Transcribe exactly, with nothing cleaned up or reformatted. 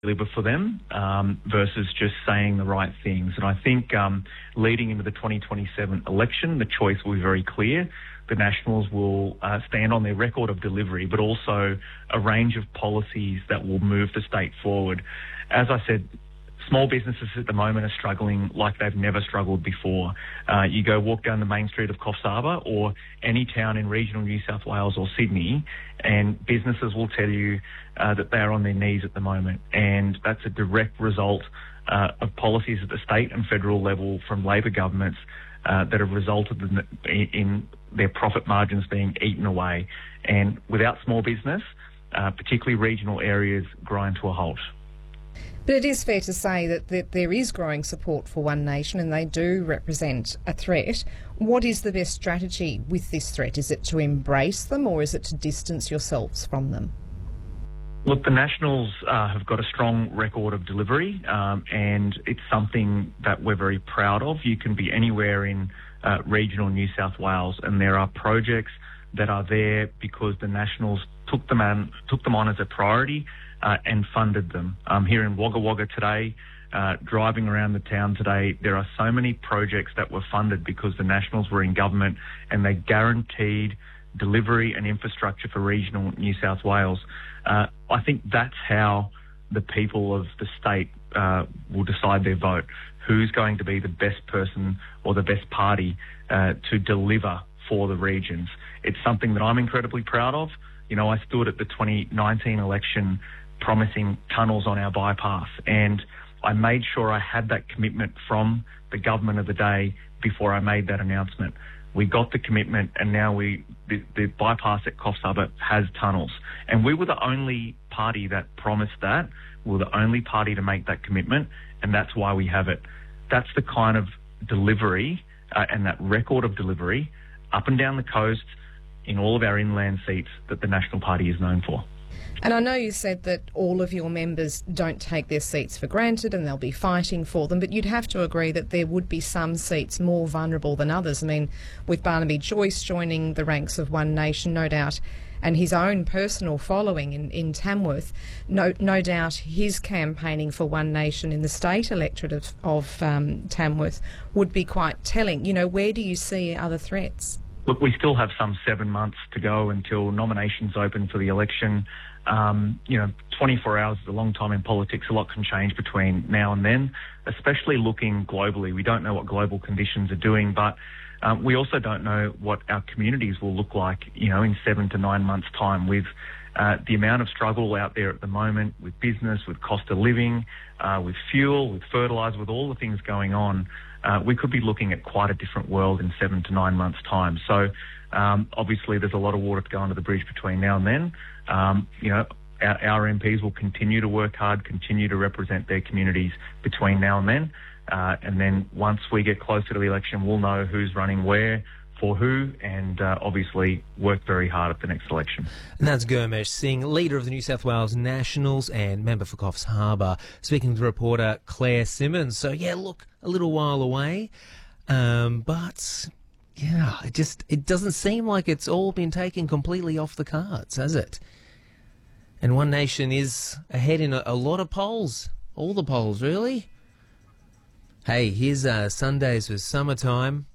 deliver for them um, versus just saying the right things. And I think um, leading into the twenty twenty-seven election, the choice will be very clear. The Nationals will uh, stand on their record of delivery, but also a range of policies that will move the state forward. As I said, small businesses at the moment are struggling like they've never struggled before. Uh, you go walk down the main street of Coffs Harbour or any town in regional New South Wales or Sydney, and businesses will tell you uh, that they are on their knees at the moment. And that's a direct result uh, of policies at the state and federal level from Labor governments uh, that have resulted in, in their profit margins being eaten away. And without small business, uh, particularly regional areas, grind to a halt. But it is fair to say that, that there is growing support for One Nation and they do represent a threat. What is the best strategy with this threat? Is it to embrace them or is it to distance yourselves from them? Look, the Nationals uh, have got a strong record of delivery um, and it's something that we're very proud of. You can be anywhere in uh, regional New South Wales and there are projects that are there because the Nationals took them on, took them on as a priority uh, and funded them. Um, here in Wagga Wagga today, uh, driving around the town today, there are so many projects that were funded because the Nationals were in government and they guaranteed delivery and infrastructure for regional New South Wales. Uh, I think that's how the people of the state uh, will decide their vote. Who's going to be the best person or the best party uh, to deliver for the regions? It's something that I'm incredibly proud of. You know, I stood at the twenty nineteen election promising tunnels on our bypass, and I made sure I had that commitment from the government of the day before I made that announcement. We got the commitment, and now we the, the bypass at Coffs Harbour has tunnels. And we were the only party that promised that. We were the only party to make that commitment, and that's why we have it. That's the kind of delivery uh, and that record of delivery up and down the coast in all of our inland seats that the National Party is known for. And I know you said that all of your members don't take their seats for granted and they'll be fighting for them, but you'd have to agree that there would be some seats more vulnerable than others. I mean, with Barnaby Joyce joining the ranks of One Nation, no doubt, and his own personal following in, in Tamworth, no, no doubt his campaigning for One Nation in the state electorate of, of um, Tamworth would be quite telling. You know, where do you see other threats? Look, we still have some seven months to go until nominations open for the election. Um, you know, twenty-four hours is a long time in politics. A lot can change between now and then, especially looking globally. We don't know what global conditions are doing, but um, we also don't know what our communities will look like, you know, in seven to nine months' time with uh, the amount of struggle out there at the moment with business, with cost of living, uh, with fuel, with fertiliser, with all the things going on. Uh, we could be looking at quite a different world in seven to nine months' time. So um, obviously there's a lot of water to go under the bridge between now and then. Um, you know, our, our M Ps will continue to work hard, continue to represent their communities between now and then. Uh, and then once we get closer to the election, we'll know who's running where, for who, and uh, obviously work very hard at the next election. And that's Gurmesh Singh, leader of the New South Wales Nationals and member for Coffs Harbour, speaking to reporter Claire Simmons. So, yeah, look, a little while away, um, but, yeah, it just it doesn't seem like it's all been taken completely off the cards, has it? And One Nation is ahead in a, a lot of polls, all the polls, really. Hey, here's uh, Sundays with Summertime.